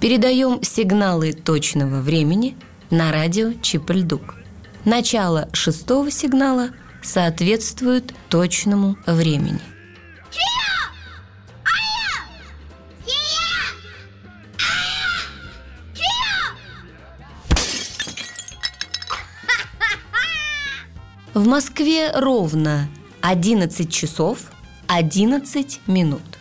Передаем сигналы точного времени на радио Чип-Ль-Дук. Начало 6-го сигнала соответствует точному времени. В Москве ровно 11 часов 11 минут.